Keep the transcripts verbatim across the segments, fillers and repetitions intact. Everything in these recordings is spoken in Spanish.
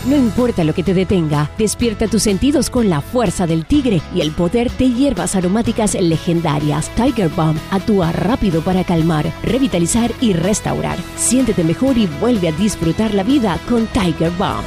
No importa lo que te detenga, despierta tus sentidos con la fuerza del tigre y el poder de hierbas aromáticas legendarias. Tiger Balm actúa rápido para calmar, revitalizar y restaurar. Siéntete mejor y vuelve a disfrutar la vida con Tiger Balm.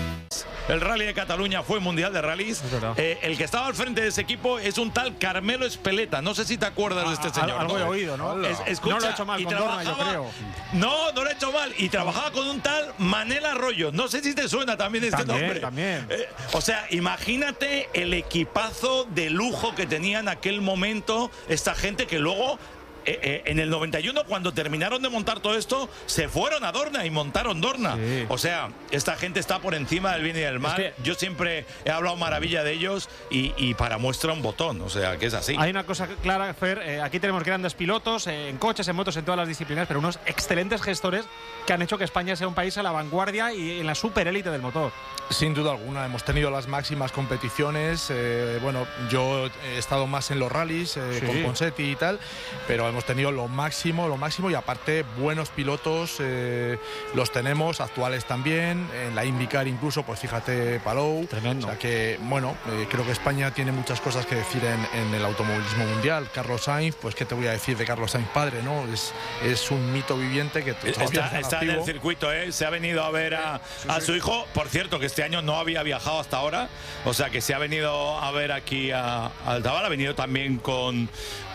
El Rally de Cataluña fue Mundial de Rallys. Eh, el que estaba al frente de ese equipo es un tal Carmelo Espeleta. No sé si te acuerdas ah, de este señor. Algo ¿no? he oído, ¿no? Es, escucha, no lo he hecho mal con Dorna, yo creo. No, no lo he hecho mal. Y trabajaba con un tal Manel Arroyo. No sé si te suena también este también, nombre. También, eh, O sea, imagínate el equipazo de lujo que tenía en aquel momento esta gente que luego... Eh, eh, en el noventa y uno, cuando terminaron de montar todo esto, se fueron a Dorna y montaron Dorna. Sí. O sea, esta gente está por encima del bien y del mal. Es que yo siempre he hablado maravilla de ellos y, y para muestra un botón. O sea, que es así. Hay una cosa clara, Fer. Eh, aquí tenemos grandes pilotos, eh, en coches, en motos, en todas las disciplinas, pero unos excelentes gestores que han hecho que España sea un país a la vanguardia y en la superélite del motor. Sin duda alguna, hemos tenido las máximas competiciones. Eh, bueno, yo he estado más en los rallies eh, sí. con Ponseti y tal, pero hemos tenido lo máximo, lo máximo y aparte buenos pilotos eh, los tenemos, actuales también, en la IndyCar incluso, pues fíjate Palou. Tremendo. O sea que, bueno, eh, creo que España tiene muchas cosas que decir en, en el automovilismo mundial. Carlos Sainz, pues qué te voy a decir de Carlos Sainz padre, ¿no? Es, es un mito viviente que está, está en el circuito, ¿eh? Se ha venido a ver a, sí, a su sí. hijo, por cierto, que este año no había viajado hasta ahora, o sea que se ha venido a ver aquí a, a Altabal, ha venido también con,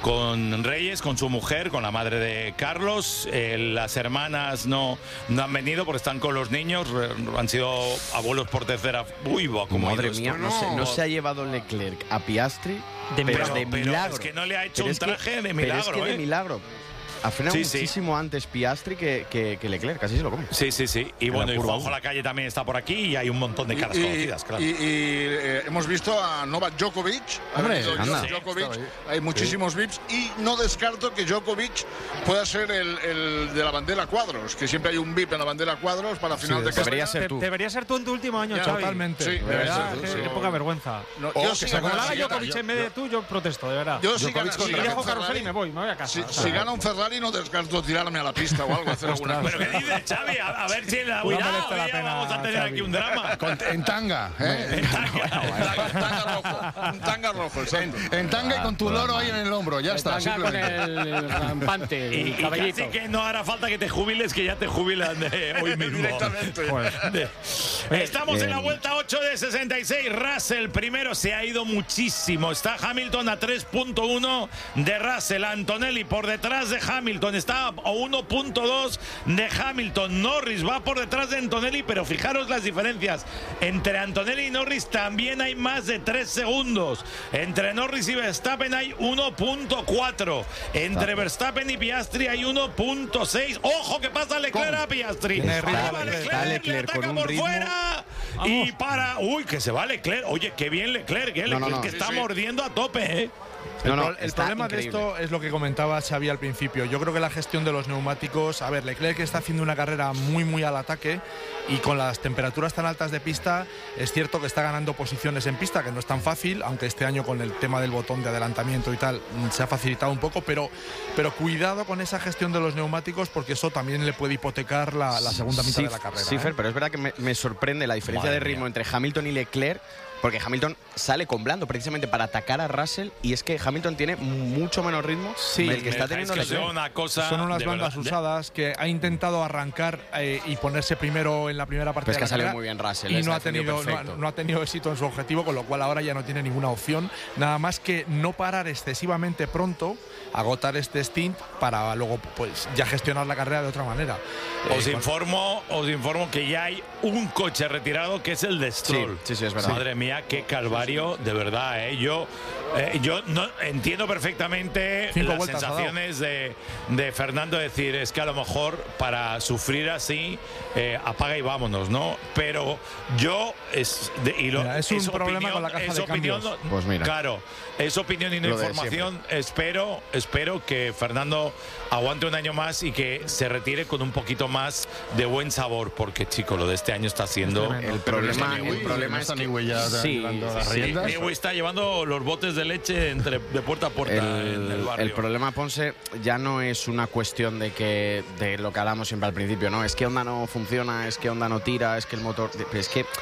con Reyes, con su mujer, con la madre de Carlos. Eh, las hermanas no, no han venido porque están con los niños, han sido abuelos por tercera. Uy, va, como madre mía, no, no, se, no se ha llevado Leclerc a Piastri de, pero pero, de pero milagro. Es que no le ha hecho pero un traje que, de milagro. Pero es que ¿eh? de milagro. Ha frenado sí, muchísimo sí. antes Piastri que, que, que Leclerc, casi se lo come. Sí, sí, sí. Y en bueno, y Juanjo Lacalle también está por aquí y hay un montón de caras y, conocidas, claro. Y, y eh, hemos visto a Novak Djokovic. Hombre, anda. Djokovic. Sí, hay muchísimos sí. V I Ps y no descarto que Djokovic pueda ser el, el de la bandera cuadros, que siempre hay un V I P en la bandera cuadros para final sí, de carrera. Debería ser tú. De, debería ser tú en tu último año, ya, Xavi. Totalmente. Sí, de verdad, ser tú, qué sí. poca vergüenza. No, oh, yo que sí, se como la haga yo, Djokovic yo, en vez de tú, yo protesto, de verdad. Yo si dejo carrusel y me voy, me voy a casa. Si, o sea, si gana un Ferrari no descarto tirarme a la pista o algo, hacer alguna cosa. ¿Pero qué dices, Xavi? A, a ver si en la cuidado, no la pena, vamos a tener Xavi. Aquí un drama. Con, en tanga, ¿eh? En tanga. En tanga rojo. Un tanga rojo, en, en tanga y con tu loro ahí en el hombro, ya en está. Tanga con el rampante, y, el y cabellito. casi que no hará falta que te jubiles, que ya te jubilan de hoy mismo. Directamente. De, estamos bien. En la vuelta ocho de sesenta y seis. Russell primero, se ha ido muchísimo. Está Hamilton a tres punto uno de Russell. Antonelli por detrás de Hamilton. Está a uno punto dos de Hamilton. Norris va por detrás de Antonelli, pero fijaros las diferencias. Entre Antonelli y Norris también hay más de tres segundos. Entre Norris y Verstappen hay uno punto cuatro. Entre Verstappen y Piastri hay uno punto seis. ¡Ojo que pasa Leclerc ¿Cómo? A Piastri! Leclerc, Leclerc, Leclerc le ataca por ritmo. fuera. Vamos. Y para... Uy, que se va Leclerc. Oye, qué bien Leclerc, ¿eh? No, no, Leclerc no. que está sí, sí. mordiendo a tope, ¿eh? El, no, no, pro el problema increíble. de esto es lo que comentaba Xavi al principio. Yo creo que la gestión de los neumáticos, a ver, Leclerc está haciendo una carrera muy muy al ataque y con las temperaturas tan altas de pista es cierto que está ganando posiciones en pista, que no es tan fácil, aunque este año con el tema del botón de adelantamiento y tal se ha facilitado un poco, pero, pero cuidado con esa gestión de los neumáticos porque eso también le puede hipotecar la, la segunda mitad sí, de la carrera. Sí, ¿eh? Fer, pero es verdad que me, me sorprende la diferencia Madre de ritmo mía. entre Hamilton y Leclerc. Porque Hamilton sale con blando precisamente para atacar a Russell y es que Hamilton tiene mucho menos ritmo sí, el que está teniendo es que son, una cosa son unas bandas verdad. usadas que ha intentado arrancar eh, y ponerse primero en la primera parte pues de que la carrera ha salido muy bien Russell y no ha, tenido, no, ha, no ha tenido éxito en su objetivo, con lo cual ahora ya no tiene ninguna opción, nada más que no parar excesivamente pronto, agotar este stint para luego pues ya gestionar la carrera de otra manera. Os eh, informo, os informo que ya hay un coche retirado que es el de Stroll. Sí, sí, sí, es verdad. Madre mía, qué calvario. De verdad, ¿eh? yo, eh, yo no, entiendo perfectamente Cinco las sensaciones de, de Fernando, decir, es que a lo mejor para sufrir así, eh, apaga y vámonos, ¿no? Pero yo, es, de, y lo, mira, es un es problema opinión, con la caja es de opinión, cambios. Pues mira. Claro, es opinión y no información. Espero, espero que Fernando aguante un año más y que se retire con un poquito más de buen sabor, porque, chico, lo de este año está siendo... El problema, el problema es que... Sí, sí, Newey está llevando los botes de leche entre, de puerta a puerta el, en el barrio. El problema, Ponce, ya no es una cuestión de que de lo que hablamos siempre al principio, ¿no? Es que Honda no funciona, es que Honda no tira, es que el motor... Es que